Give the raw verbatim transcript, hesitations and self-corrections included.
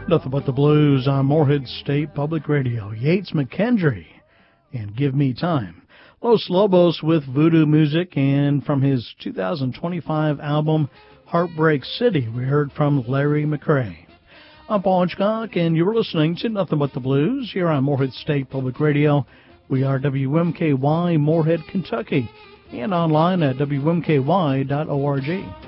Nothing But the Blues on Morehead State Public Radio. Yates McKendry and Give Me Time. Los Lobos with Voodoo Music, and from his two thousand twenty-five album Heartbreak City, we heard from Larry McCray. I'm Paul Hitchcock, and you're listening to Nothing But the Blues here on Morehead State Public Radio. We are W M K Y, Morehead, Kentucky, and online at W M K Y dot org.